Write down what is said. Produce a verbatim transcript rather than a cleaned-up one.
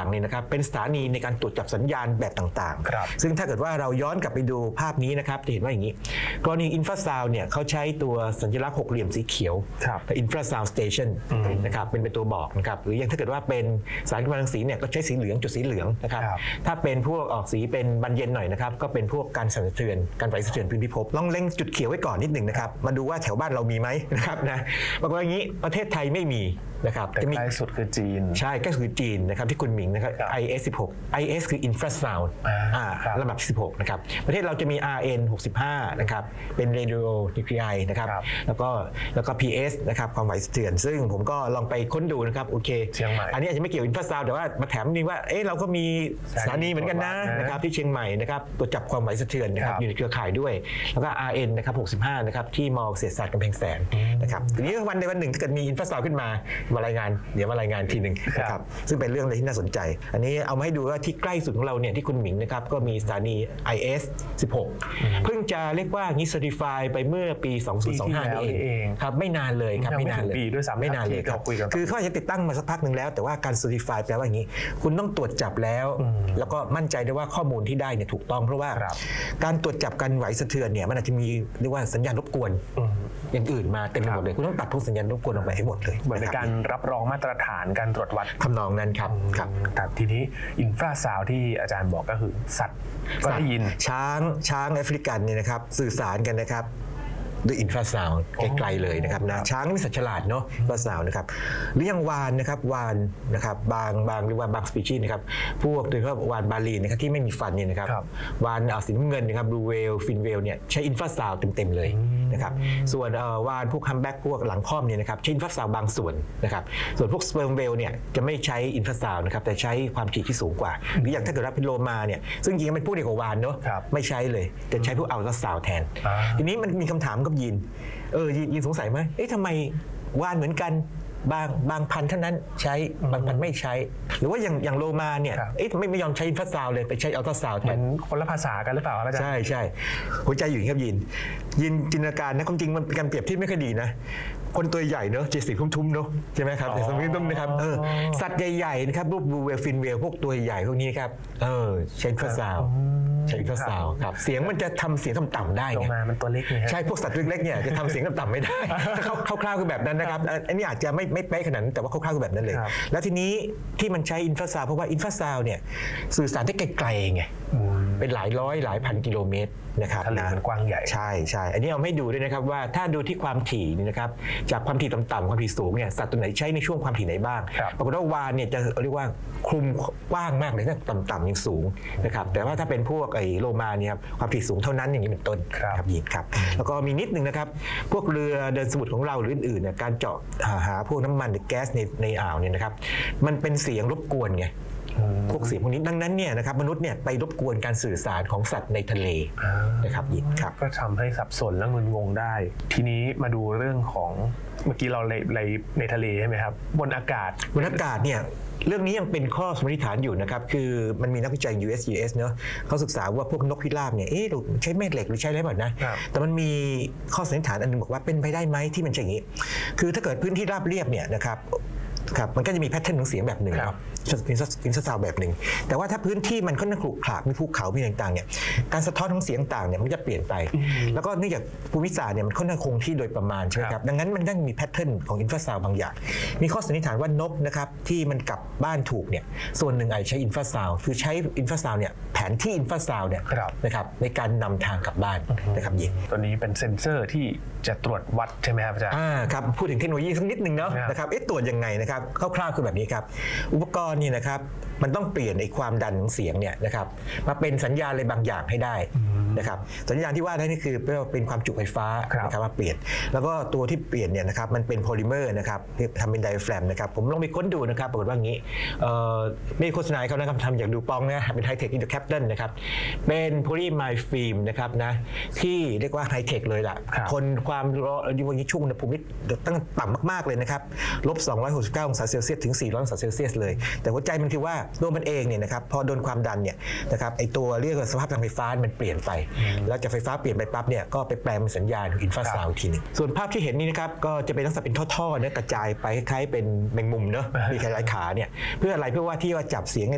ๆเนี่ยนะครับเป็นสถานีในการตรวจจับสัญญาณแบบต่างๆซึ่งถ้าเกิดว่าเราย้อนกลับไปดูภาพนี้นะครับจะเห็นว่าอย่างนี้กรณีอินฟราซาวด์เนี่ยเขาใช้ตัวสัญลักษณ์หกเหลี่ยมสีเขียวอินฟราซาวด์สเตชันนะครับเป็นเป็นตัวบอกนะครับหรืออย่างถ้าเกิดว่าเป็นสารกำมะถันรังสีเนี่ยก็ใช้สีเหลืองจุดสีเหลืองนะครับถ้าเป็นพวกออกสีเป็นบานเย็นหน่อยนะครับก็เป็นพวกการสั่นสะเทือนการไหวสะเทือนพื้นพิภพลองเล็งจุดเขียวไว้ก่อนนิดหนึ่งนะครับมาดูว่าแถวบ้านเรามีไหมนะครับนะปรากฏว่าอย่างนี้ประเทศไทยไม่มีนะครับจะมีใกล้สุดคือจีนใช่ใกล้สุดคือจีนนะครับที่คุณหมิงนะครับ ไอ เอส สิบหก ไอ เอส คือ Infrasound อ่าลำดับสิบหกนะครับประเทศเราจะมี อาร์ เอ็น หกสิบห้านะครับเป็น Radio Nuclei นะครับแล้วก็แล้วก็ พี เอส นะครับความไหวสะเทือนซึ่งผมก็ลองไปค้นดูนะครับโอเคอันนี้อาจจะไม่เกี่ยว Infrasound แต่ว่ามาแถมนี่ว่าเอ๊ะเราก็มีสถานีเหมือนกันนะนะครับที่เชียงใหม่นะครับตรวจจับความไหวสะเทือนนะครับอยู่ในเครือข่ายด้วยแล้วก็ อาร์ เอ็น นะครับหกสิบห้านะครับที่มอเกษตรศาสตร์กำแพงแสนนะครับทีนี้วันใดวันหนึ่งถ้าเกิดมี Infrasound ขึ้นมามารายงานเดี๋ยวมารายงานทีหนึ่งนะครับซึ่งเป็นเรื่องที่น่าสนใจอันนี้เอามาให้ดูว่าที่ใกล้สุดของเราเนี่ยที่คุณหมิงนะครับก็มีสถานี ไอ เอส สิบหกเพิ่งจะเรียกว่างี้ certify ไปเมื่อปีสองพันยี่สิบห้านี่เองครับไม่นานเลยครับไม่นานเลยไม่นานเลยครับคือเขาจะติดตั้งมาสักพักหนึ่งแล้วแต่ว่าการ certify แปลว่าอย่างนี้คุณต้องตรวจจับแล้วแล้วก็มั่นใจได้ว่าข้อมูลที่ได้เนี่ยถูกต้องเพราะว่าการตรวจจับการไหวสะเทือนเนี่ยมันอาจจะมีเรียกว่าสัญญาณรบกวนอย่างอื่นมาเต็มไปหมดเลยคุณต้องตัดพวกสัญญาณรบกวนออกไปให้หมดเลยเหมือนในการรับรองมาตรฐานการตรวจวัดทำนองนั้นครับครับแต่ทีนี้อินฟราซาวด์ที่อาจารย์บอกก็คือสัตว์ก็ได้ยินช้างช้างแอฟริกันเนี่ยนะครับสื่อสารกันนะครับด้วยอินฟราซาวด์ไกลๆเลยนะครับนะช้างมีสัตว์ฉลาดเนาะอินฟราซาวด์นะครับหรืออย่างวานนะครับวานนะครับบางบางหรือว่าบางสปีชีส์นะครับพวกโดยเฉพาะวานบาลีนะครับที่ไม่มีฟันเนี่ยนะครับวานสีน้ำเงินนะครับบลูเวลฟินเวลเนี่ยใช้อินฟราซาวด์เต็มๆเลยนะครับส่วนวานพวกฮัมแบ็กพวกหลังค่อมเนี่ยนะครับใช้อินฟราซาวด์บางส่วนนะครับส่วนพวกสเปิร์มเวลเนี่ยจะไม่ใช้อินฟราซาวด์นะครับแต่ใช้ความถี่ที่สูงกว่าหรืออย่างถ้าเกิดว่าเป็นโลมาเนี่ยซึ่งจริงๆเป็นพวกเดียวกับวานเนาะไม่ใช้เลยจะใช้พวกอัลตราซาวด์แทนทีนี้มันมีคำถามกับยินเออยินสงสัยไหมเอ๊ะทำไมวานเหมือนกันบางบางพันเท่านั้นใช้บางพันไม่ใช้หรือว่าอย่างอย่างโลมาเนี่ยเอ๊ะไม่ไม่ยอมใช้อินฟราซาวด์เลยไปใช้อัลตราซาวด์แทนคนละภาษากันหรือเปล่าครับอาจารย์ใช่ใช่หัวใจอยู่ครับยินยินจินตนาการนะความจริงมันเป็นการเปรียบที่ไม่ค่อยดีนะคนตัวใหญ่เนอะเจสีทุ่มๆเนอะใช่ไหมครับแต่สมัยต้นนะครับเออสัตว์ใหญ่ๆนะครับพวกบลูเวลฟินเวลพวกตัวใหญ่พวกนี้ครับเออใช้อินฟราซาวด์ใช้อินฟราซาวด์ครับเสียงมันจะทำเสียงต่ำๆได้ไงโลมามันตัวเล็กไงใช่พวกสัตว์เล็กๆเนี่ยจะทำเสียงต่ำๆไม่ได้คร่าวๆคือแบบนั้นนะครับอันนี้อาจจะไม่ไม่เป๊ะขนาดนั้นแต่ว่าคร่าวๆคือแบบนั้นเลยแล้วทีนี้ที่มันใช้อินฟราซาวด์เพราะว่าอินฟราซาวด์เนี่ยสื่อสารได้ไกลๆไงเป็นหลายร้อยหลายพันกิโลเมตรนะครับทะเลมันกว้างใหญ่ใช่ใช่อันนี้เอาให้ดูด้วยนะครับว่าถ้าดูที่ความถี่นี่นะครับจากความถี่ต่ำๆความถี่สูงเนี่ยสัตว์ตัวไหนใช้ในช่วงความถี่ไหนบ้างปรากฏว่าวานเนี่ยจะเรียกว่าคลุมกว้างมากเลยตั้งต่ำๆยังสูงนะครับแต่ว่าถ้าเป็นพวกไอ้โลมาเนี่ยครับความถี่สูงเท่านั้นอย่างนี้เป็นต้นครับยินครับแล้วก็มีนิดนึงนะครับพวกเรือเดินสมุทรของเราหรืออื่นๆเนี่ยการเจาะหาพวกน้ำมันหรือแก๊สในในอ่าวเนี่ยนะครับมันเป็นเสียงรบกวนไงพวกเสียงพวกนี้ดังนั้นเนี่ยนะครับมนุษย์เนี่ยไปรบกวนการสื่อสารของสัตว์ในทะเลนะครับยินครับก็ทำให้สับสนและงุนงงได้ทีนี้มาดูเรื่องของเมื่อกี้เราในในทะเลใช่ไหมครับบนอากาศบนอากาศเนี่ยเรื่องนี้ยังเป็นข้อสมมติฐานอยู่นะครับคือมันมีนักวิจัย ยู เอส จี เอส เนอะเขาศึกษาว่าพวกนกพิราบเนี่ยเอ๊ะใช้แม่เหล็กหรือใช้อะไรแบบนะแต่มันมีข้อสันนิษฐานอันนึงบอกว่าเป็นไปได้ไหมที่มันจะอย่างนี้คือถ้าเกิดพื้นที่ราบเรียบเนี่ยนะครับครับมันก็จะมีแพทเทิร์นของเสียงแบบหนึ่งครับอินฟราซาวด์แบบหนึ่งแต่ว่าถ้าพื้นที่มันค่อนข้างขรุขระมีภูเขามีต่างๆเนี่ยการสะท้อนของเสียงต่างเนี่ยมันจะเปลี่ยนไปแล้วก็เนื่องจากภูมิศาสตร์เนี่ยมันค่อนข้างคงที่โดยประมาณใช่ไหมครับดังนั้นมันต้องมีแพทเทิร์นของอินฟราซาวด์บางอย่างมีข้อสันนิษฐานว่านกนะครับที่มันกลับบ้านถูกเนี่ยส่วนหนึ่งอาจจะใช้อินฟราซาวด์คือใช้อินฟราซาวด์เนี่ยแผนที่อินฟราซาวด์เนี่ยนะครับในการนำทางกลับบ้านนะครับยิงตัวนี้เป็นเซ็นเซอร์ที่จะตรวจวัดใช่ไหมครับอาจารย์อ่าครับพูดถึงเทคโนโลยีสักนิดนึงเนาะนะครับเอ๊ะตรวจยังไงนะครับคร่าวๆคือแบบนี้ครับอุปกรณ์นี่นะครับมันต้องเปลี่ยนไอ้ความดันของเสียงเนี่ยนะครับมาเป็นสัญญาณอะไรบางอย่างให้ได้นะครับสัญญาณที่ว่าได้นี่คือเป็นความจุไฟฟ้านะครับมาเปลี่ยนแล้วก็ตัวที่เปลี่ยนเนี่ยนะครับมันเป็นโพลิเมอร์นะครับทำเป็นไดอะแฟรมนะครับผมลองไปค้นดูนะครับปรากฏว่างี้ไม่โฆษณาเขานะครับทำอย่างดูปองนะเป็นไฮเทคอินเตอร์แคปตันนะครับเป็นโพลีไมล์ฟิล์มนะครับนะที่เรียกว่าไฮเทคเลยล่ะทนความร้อนดีวันนี้ช่วงอุณหภูมิตั้งต่ำมากๆเลยนะครับลบสองร้อยหกสิบเก้าองศาเซลเซียสถึงสี่ร้อยองศาเซลเซียสเลยแต่หัวใจมันคือว่าตัวมันเองเนี่ยนะครับพอโดนความดันเนี่ยนะครับไอตัวเรียกว่าสภาพทางไฟฟ้ามันเปลี่ยนไปแล้วจากไฟฟ้าเปลี่ยนไปปั๊บเนี่ยก็ไปแปลงเป็นสัญญาณของอินฟราซาวด์ทีนึงส่วนภาพที่เห็นนี่นะครับก็จะเป็นลักษณะเป็นท่อๆเนี่ยกระจายไปคล้ายๆเป็นแมงมุมเนาะมีหลายขาเนี่ยเพื่ออะไรเพื่อว่าที่ว่าจับเสียง